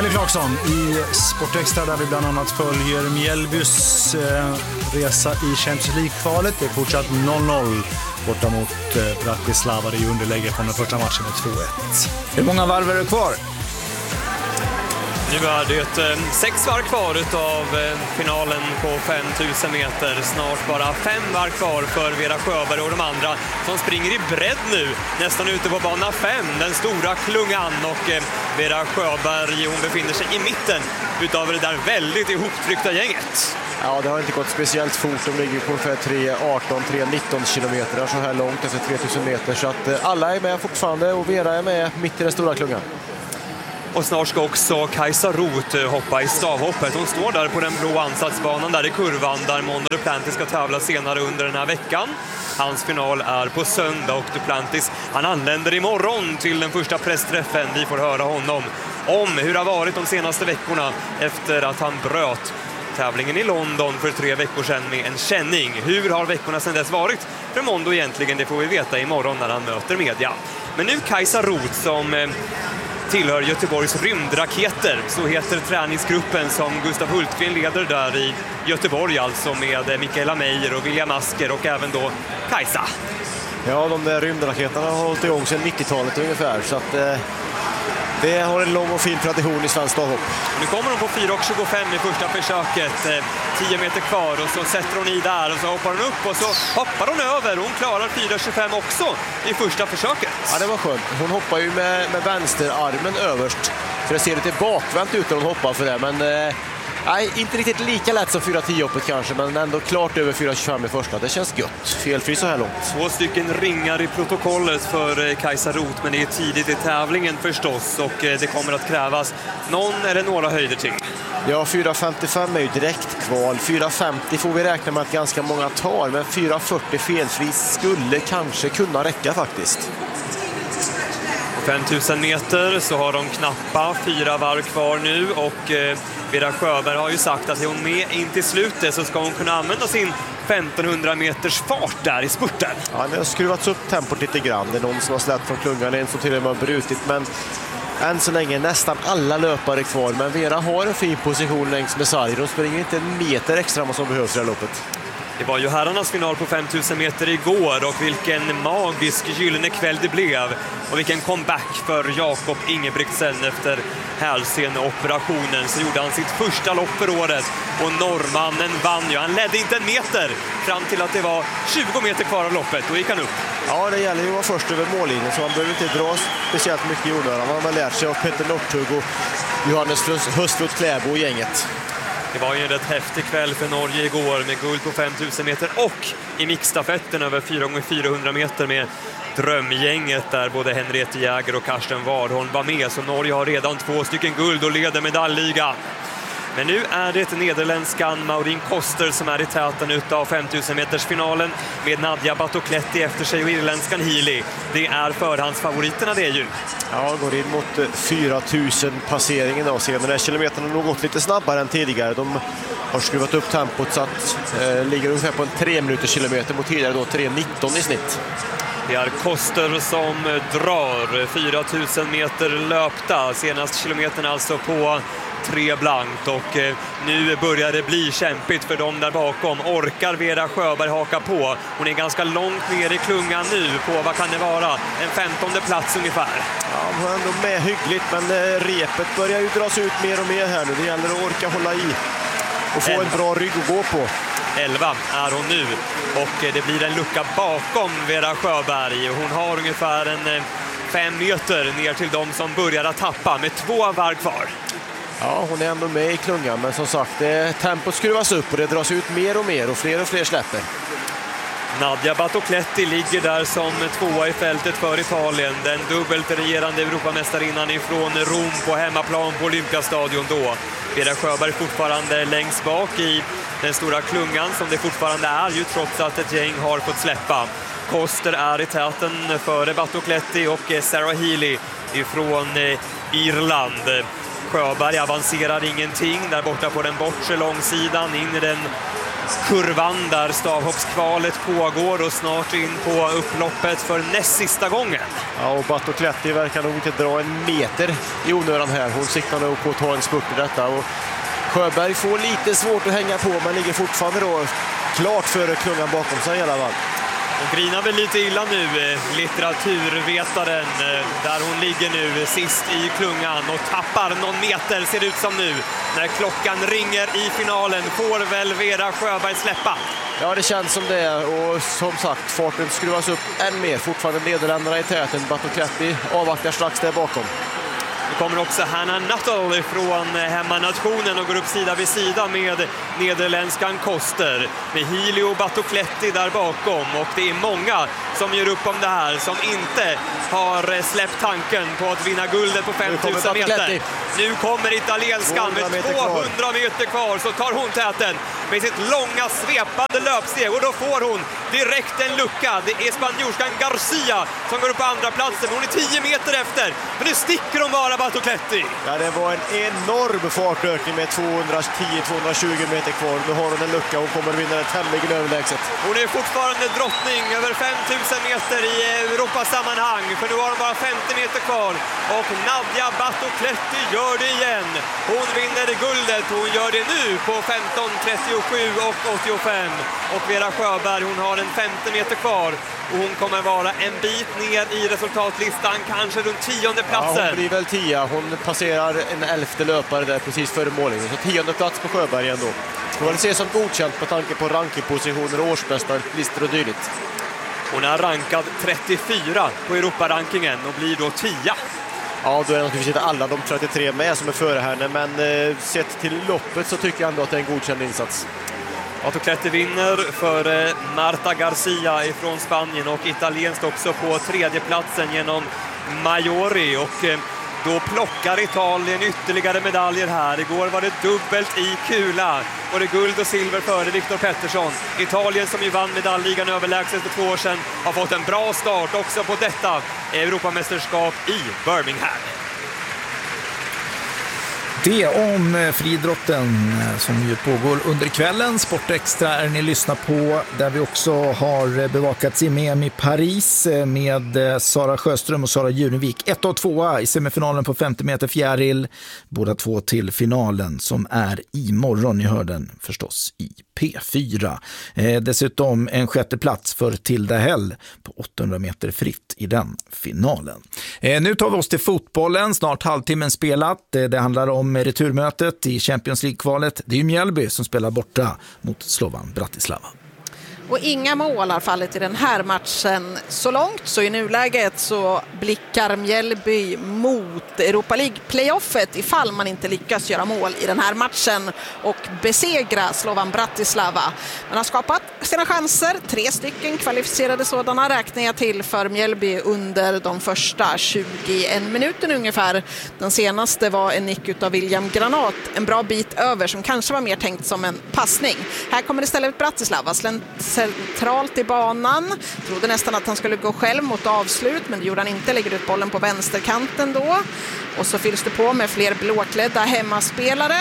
Jenny Clarkson i Sportextra där vi bland annat följer Mjällbys resa i Champions League-kvalet. Det är fortsatt 0-0 borta mot Bratislava. Det är underläge från den första matchen med 2-1. Hur många varv är det kvar? Nu är det 6 varv kvar av finalen på 5000 meter. Snart bara 5 varv kvar för Vera Sjöberg och de andra som springer i bredd nu. Nästan ute på bana 5, den stora klungan. Och Vera Sjöberg, hon befinner sig i mitten utav det där väldigt ihoptryckta gänget. Ja, det har inte gått speciellt fort. De ligger på ungefär 3.18-3.19 kilometer så här långt, efter 3000 meter. Så att alla är med fortfarande och Vera är med mitt i den stora klungan. Och snart ska också Kajsa Roth hoppa i stavhoppet. Hon står där på den blå ansatsbanan där i kurvan där Mondo Duplantis ska tävla senare under den här veckan. Hans final är på söndag och Duplantis, han anländer imorgon till den första pressträffen. Vi får höra honom om hur det har varit de senaste veckorna efter att han bröt tävlingen i London för 3 veckor sedan med en känning. Hur har veckorna sedan dess varit för Mondo egentligen? Det får vi veta imorgon när han möter media. Men nu Kajsa Roth som tillhör Göteborgs rymdraketer, så heter träningsgruppen som Gustav Hultgren leder där i Göteborg, alltså med Mikaela Meijer och William Asker och även då Kajsa. Ja, de där rymdraketerna har hållit igång sedan 90-talet ungefär, så att det har en lång och fin tradition i svensk stavhopp. Nu kommer hon på 4.25 i första försöket. 10 meter kvar och så sätter hon i där och så hoppar hon upp och så hoppar hon över. Hon klarar 4.25 också i första försöket. Ja, det var skönt. Hon hoppar ju med vänsterarmen överst. För det ser lite bakvänt ut när hon hoppar för det. Men nej, inte riktigt lika lätt som 4.10-hoppet kanske, men ändå klart över 4.25 i första. Det känns gött. Felfri så här långt. 2 stycken ringar i protokollet för Kajsa Roth, men det är tidigt i tävlingen förstås och det kommer att krävas någon eller några höjder till. Ja, 4.55 är ju direkt kval. 4.50 får vi räkna med att ganska många tar, men 4.40 felfri skulle kanske kunna räcka faktiskt. 5000 meter så har de knappa 4 varv kvar nu och Vera Sjöberg har ju sagt att är hon med in till slutet så ska hon kunna använda sin 1500 meters fart där i spurten. Ja, det har skruvats upp tempot lite grann. Det är någon som har släppt från klungan, en som till och med har brutit, men än så länge nästan alla löpare kvar. Men Vera har en fin position längs med sarg. De springer inte en meter extra än vad som behövs i det här loppet. Det var ju herrarnas final på 5000 meter igår och vilken magisk gyllene kväll det blev. Och vilken comeback för Jakob Ingebrigtsen efter hälsenoperationen. Så gjorde han sitt första lopp för året och norrmannen vann ju. Han ledde inte en meter fram till att det var 20 meter kvar av loppet. Då gick han upp. Ja, det gäller ju att vara först över mållinjen så han behöver inte dra speciellt mycket i onödan. Han har lärt sig av Petter Northug och Johannes Höstflot Kläbo och gänget. Det var ju en rätt häftig kväll för Norge igår med guld på 5000 meter och i mixstafetten över 4x400 meter med drömgänget där både Henriette Jäger och Karsten Warholm var med. Så Norge har redan 2 stycken guld och leder medaljliga. Men nu är det nederländskan Maureen Koster som är i täten utav 5000 meters finalen med Nadia Batocletti efter sig och irländskan Healy. Det är förhandsfavoriterna det ju. Ja, går in mot 4000 passeringen av sen. Den här kilometern har nog gått lite snabbare än tidigare. De har skruvat upp tempot så att ligger ungefär på en 3 minuters kilometer mot tidigare då 3.19 i snitt. Det är Koster som drar 4000 meter löpta. Senast kilometern alltså på 3 blankt och nu börjar det bli kämpigt för dem där bakom. Orkar Vera Sjöberg haka på? Hon är ganska långt ner i klungan nu på, vad kan det vara? En 15:e plats ungefär. Ja, hon är ändå med hyggligt, men repet börjar ju dras ut mer och mer här nu. Det gäller att orka hålla i och få en bra rygg att gå på. 11 är hon nu och det blir en lucka bakom Vera Sjöberg. Hon har ungefär en 5 meter ner till dem som börjar att tappa med 2 varv kvar. Ja, hon är ändå med i klungan, men som sagt, tempot skruvas upp och det dras ut mer och mer och fler släpper. Nadia Batocletti ligger där som 2:a i fältet för Italien. Den dubbelt regerande Europamästarinnan ifrån Rom på hemmaplan på Olympiastadion då. Vera Sjöberg fortfarande längst bak i den stora klungan som det fortfarande är ju trots att ett gäng har fått släppa. Koster är i täten före Batocletti och Sarah Healy ifrån Irland. Sjöberg avancerar ingenting där borta på den bortre långsidan in i den kurvan där stavhoppskvalet pågår och snart in på upploppet för näst sista gången. Ja, och Batocletti verkar nog inte dra en meter i onödan här. Hon siktar nog på att ta en spurt i detta. Och Sjöberg får lite svårt att hänga på, men ligger fortfarande då klart före klungan bakom sig i alla fall. Hon grinar väl lite illa nu, litteraturvetaren, där hon ligger nu sist i klungan och tappar någon meter, ser det ut som nu. När klockan ringer i finalen får väl Vera Sjöberg släppa. Ja, det känns som det, och som sagt, farten skruvas upp än mer. Fortfarande Nederländerna i täten. Batocletti avvaktar strax där bakom. Det kommer också Hannah Nuttall från hemmanationen och går upp sida vid sida med nederländskan Koster. Med Healy och Batocletti där bakom. Och det är många som gör upp om det här, som inte har släppt tanken på att vinna guldet på 5000 meter. Nu kommer italienskan med 200 meter kvar, så tar hon täten med sitt långa svepande löpsteg, och då får hon direkt en lucka. Det är spanjorskan Garcia som går upp på andra platsen. Hon är 10 meter efter, men nu sticker hon bara Batocletti. Ja, det var en enorm fartökning med 210-220 meter kvar. Nu har hon en lucka och kommer vinna det tämligen överlägset. Hon är fortfarande drottning över 5000 meter i Europasammanhang, för nu har hon bara 50 meter kvar. Och Nadia Batocletti gör det igen. Hon vinner guldet, hon gör det nu på 15:37 och 85. Och Vera Sjöberg, hon har en 50 meter kvar. Och hon kommer vara en bit ner i resultatlistan, kanske runt 10:e platsen. Ja, hon blir väl 10. Hon passerar en 11:e löpare där precis före målningen. Så 10:e plats på Sjöberg ändå. Hon vill se som godkänt med tanke på rankingpositioner och årsbästarlistor och dylikt. Hon är rankad 34 på Europarankingen och blir då 10. Ja, då är naturligtvis inte alla de 33 med som är före henne, men sett till loppet så tycker jag ändå att det är en godkänd insats. Batocletti vinner för Marta Garcia ifrån Spanien, och italienskt också på tredje platsen genom Majori, och då plockar Italien ytterligare medaljer här. Igår var det dubbelt i kula, och det guld och silver före Viktor Pettersson. Italien, som ju vann medaljligan överlägset för 2 år sedan, har fått en bra start också på detta Europamästerskap i Birmingham. Det om friidrotten som ju pågår under kvällen. Sportextra är ni lyssnar på, där vi också har bevakat EM i Paris med Sara Sjöström och Sara Junevik. 1 och 2 i semifinalen på 50 meter fjäril. Båda 2 till finalen som är imorgon. Ni hör den förstås i P4. Dessutom en 6:e plats för Tilda Hell på 800 meter fritt i den finalen. Nu tar vi oss till fotbollen. Snart halvtimmen spelat. Det handlar om returmötet i Champions League-kvalet. Det är ju Mjällby som spelar borta mot Slovan Bratislava. Och inga mål har fallit i den här matchen så långt, så i nuläget så blickar Mjällby mot Europa League-playoffet ifall man inte lyckas göra mål i den här matchen och besegra Slovan Bratislava. Man har skapat sina chanser, 3 stycken kvalificerade sådana räknar jag till för Mjällby under de första 21 minuterna ungefär. Den senaste var en nick utav William Granat, en bra bit över som kanske var mer tänkt som en passning. Här kommer istället Bratislava centralt i banan. Trodde nästan att han skulle gå själv mot avslut, men det gjorde han inte. Lägger ut bollen på vänsterkanten då. Och så fylls det på med fler blåklädda hemmaspelare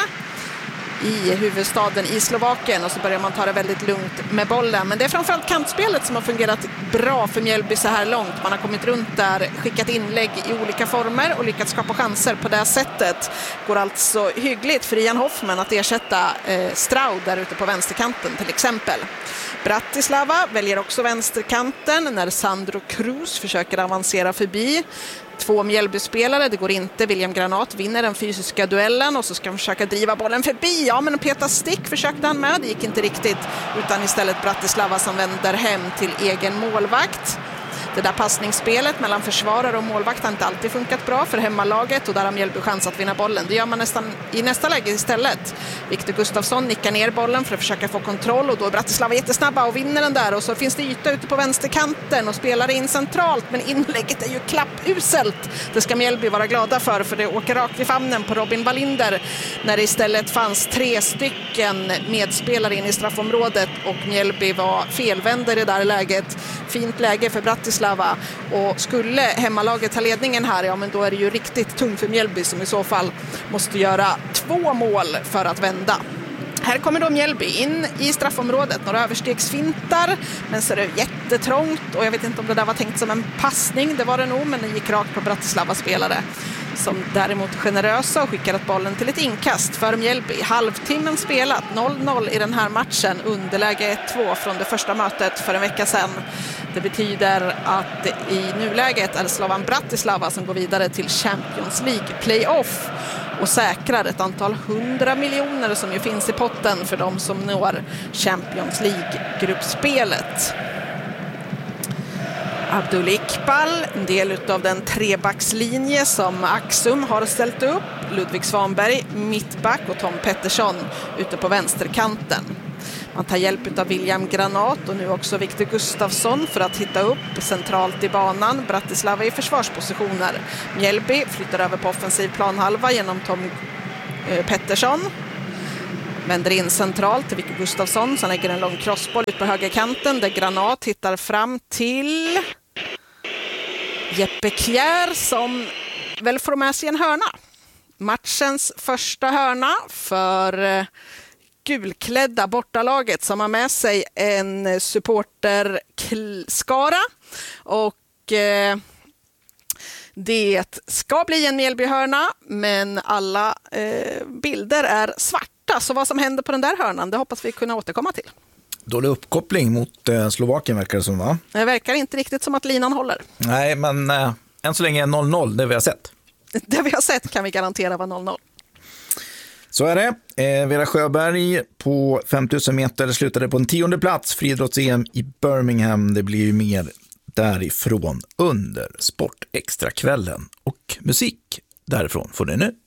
i huvudstaden i Slovakien, och så börjar man ta det väldigt lugnt med bollen. Men det är framförallt kantspelet som har fungerat bra för Mjällby så här långt. Man har kommit runt där, skickat inlägg i olika former och lyckats skapa chanser på det sättet. Går alltså hyggligt för Ian Hoffman att ersätta Stroud där ute på vänsterkanten till exempel. Bratislava väljer också vänsterkanten när Sandro Cruz försöker avancera förbi 2 Mjällby-spelare. Det går inte. William Granat vinner den fysiska duellen och så ska han försöka driva bollen förbi. Ja, men Peter Stick försökte han med. Det gick inte riktigt, utan istället Bratislava som vänder hem till egen målvakt. Det där passningsspelet mellan försvarare och målvakt har inte alltid funkat bra för hemmalaget, och där har Mjällby chans att vinna bollen. Det gör man nästan i nästa läge istället. Viktor Gustafsson nickar ner bollen för att försöka få kontroll, och då är Bratislava jättesnabba och vinner den där, och så finns det yta ute på vänsterkanten och spelar in centralt, men inlägget är ju klappuselt. Det ska Mjällby vara glada för det åker rakt i famnen på Robin Wallinder när det istället fanns 3 stycken medspelare in i straffområdet, och Mjällby var felvända i det där läget. Fint läge för Bratislava, och skulle hemmalaget ta ledningen här, ja men då är det ju riktigt tungt för Mjällby som i så fall måste göra 2 mål för att vända. Här kommer då Mjällby in i straffområdet, några överstegsfintar, men så är det jättetrångt och jag vet inte om det där var tänkt som en passning, det var det nog, men den gick rakt på Bratislava spelare som däremot är generösa och skickar ett bollen till ett inkast för Mjällby. Halvtimmen spelat, 0-0 i den här matchen, underläge 1-2 från det första mötet för en vecka sedan. Det betyder att i nuläget är det Slovan Bratislava som går vidare till Champions League Playoff och säkrar ett antal 100 miljoner som ju finns i potten för de som når Champions League-gruppspelet. Abdul Iqbal, en del av den trebackslinje som Axum har ställt upp. Ludvig Svanberg, mittback och Tom Pettersson ute på vänsterkanten. Man tar hjälp av William Granat och nu också Victor Gustafsson för att hitta upp centralt i banan. Bratislava i försvarspositioner. Mjällby flyttar över på offensiv planhalva genom Tom Pettersson. Vänder in centralt till Victor Gustafsson som lägger en lång crossboll ut på högerkanten där Granat hittar fram till Jeppe Kjär som väl får med sig en hörna. Matchens första hörna för gulklädda bortalaget som har med sig en supporterskara och det ska bli en Mjällbyhörna, men alla bilder är svarta, så vad som händer på den där hörnan, det hoppas vi kunna återkomma till. Dålig uppkoppling mot Slovakien verkar det som, va? Det verkar inte riktigt som att linan håller. Nej, men än så länge är 0-0, det vi har sett. Det vi har sett kan vi garantera var 0-0. Så är det. Vera Sjöberg på 5000 meter slutade på en 10:e plats. Friidrotts-EM i Birmingham. Det blir ju mer därifrån under Sportextra-kvällen. Och musik därifrån får ni nu.